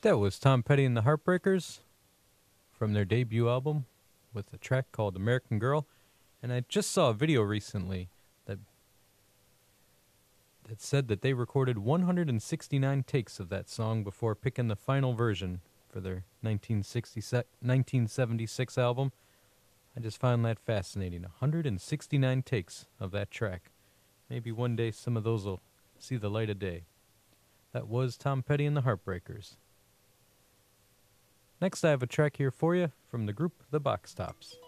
That was Tom Petty and the Heartbreakers from their debut album with a track called American Girl. And I just saw a video recently that said that they recorded 169 takes of that song before picking the final version for their 1976 album. I just found that fascinating. 169 takes of that track. Maybe one day some of those will see the light of day. That was Tom Petty and the Heartbreakers. Next, I have a track here for you from the group The Box Tops.